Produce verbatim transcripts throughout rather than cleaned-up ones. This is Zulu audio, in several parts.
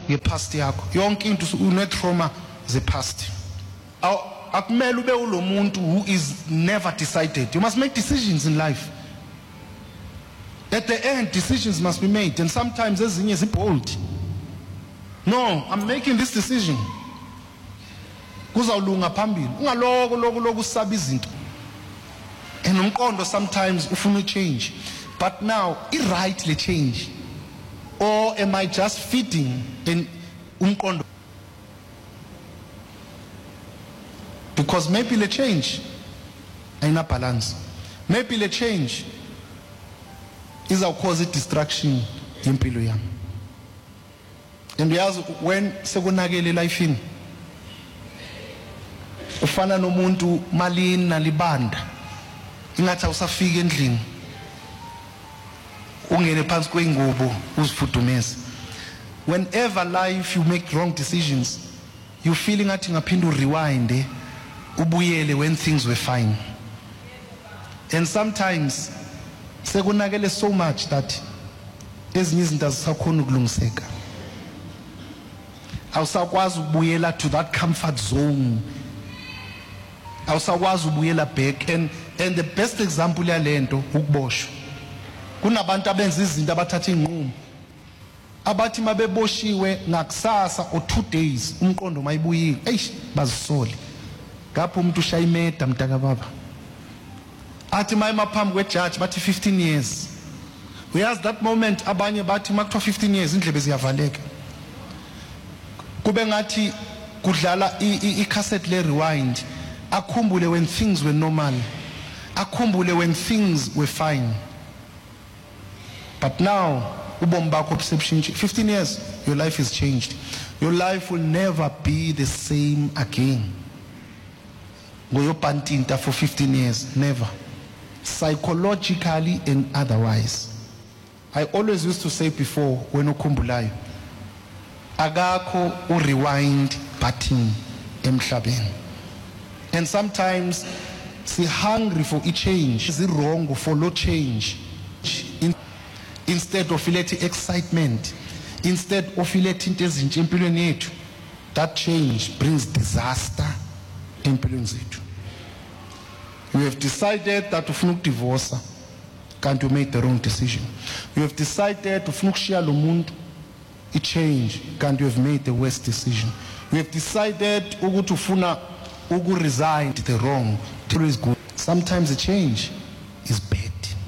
ngepast yakho yonke into une trauma ze past akumele ube ulomuntu who is never decided. You must make decisions in life. At the end, decisions must be made, and sometimes ezinye zi bold. No, I'm making this decision. Kuzawulunga phambili. Ungaloko lokho lokho usaba izinto. And umqondo sometimes ufuna change. But now, i-right le change. Or am I just fitting in umqondo? Because maybe le change ayina balance. Maybe le change is our cause distraction impilo yami. And uyazi when sekunakele life in ufana nomuntu malini nalibanda ingathi awusafika endlini ungene phansi kweingubo uzifudumeza. Whenever life you make wrong decisions, you feeling ngathi ngaphinda rewind eh? Ubuyele when things were fine. And sometimes sekunakele so much that ezinye izinto azisakhona ukulungiseka. Awusakwazi ukubuyela to that comfort zone. Awusakwazi ukubuyela back. And and the best example yalento ukuboshwa. Kunabantu abenza izinto abathatha inqumo abathi mabeboshiwe ngakusasa or two days umqondo mayibuyile eish bazisole ngapho umuntu ushaya imeda mntaka baba athi mayima phambi kwejudge bathi fifteen years. Uyazi that moment abanye bathi makuthiwa fifteen years indlebe ziyavaleka kube ngathi kudlala i cassette le rewind akhumbule when things were normal, akhumbule when things were fine. But now ubomi bakho perception fifteen years your life has changed. Your life will never be the same again. Ngoyopantinta for fifteen years, never. Psychologically and otherwise. I always used to say before when ukhumbulayo akakho u rewind button emhlabeni. And sometimes si hungry for a change, is wrong for no change. In, instead of letting excitement, instead of letting ezintsha empilweni yethu, that change brings disaster empilweni zethu. You have decided that ufuna ukudivorce, can't you make the wrong decision? You have decided ufuna ukushiya lo muntu, a change, can't you have made the worst decision? You have decided ukuthi ufuna uku resign, the wrong, the is good. Sometimes a change is bad.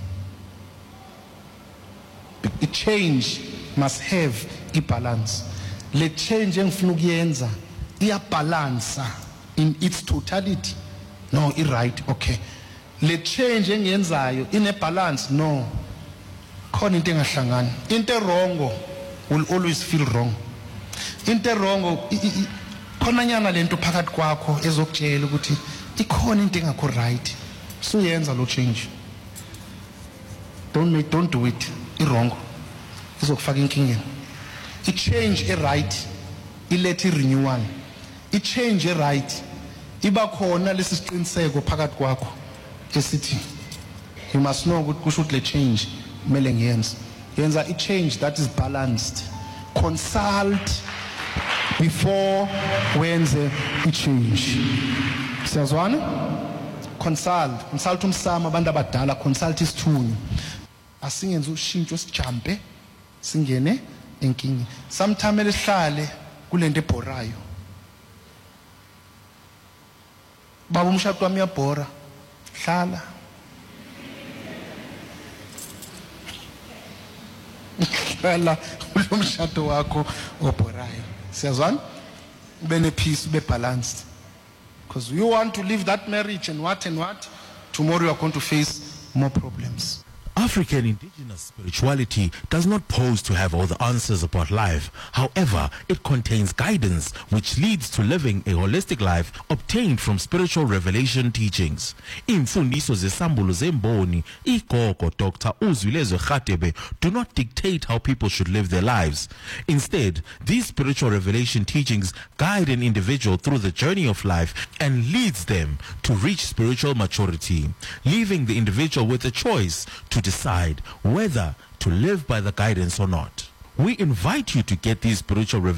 A change must have a balance. Le change engifuna ukuyenza iya balance in its totality. No, i right, okay. Le change engiyenzayo in a balance, no. Khona into engahlangani. Into wrong will always feel wrong. Into wrong khona nyana lento phakathi kwakho ezokutshela ukuthi ikhona into engakho right. So yenza lo change. Don't make, don't do it. I wrong. Izokufaka inkingeni. I change a right. I let it renewal. I change a right. Iba khona lesi siqiniseko phakathi kwakho esithi you must know ukuthi kusho ukuthi le change kumele ngiyenze. Yenza a change that is balanced. Consult before wenze a change. Siyazwana? Consult. Consult umsama abantu abadala, consult isithunywa. Asingenze ushintsho sijampe singene enkingeni. Sometimes elihlale kulento ebhorayo. Baba umshado wami uyabhora. Hlala. Hlala umshado wakho obhorayo. Siyazwana? Ube ne peace, ube balanced. Because you want to leave that marriage and what and what, tomorrow you are going to face more problems. African indigenous spirituality does not pose to have all the answers about life. However, it contains guidance which leads to living a holistic life obtained from spiritual revelation teachings. Imfundiso zesambulo zemboni, igogo Doctor Uzwilezwe Khatebe, do not dictate how people should live their lives. Instead, these spiritual revelation teachings guide an individual through the journey of life and leads them to reach spiritual maturity, leaving the individual with a choice to decide whether to live by the guidance or not. We invite you to get these spiritual revelations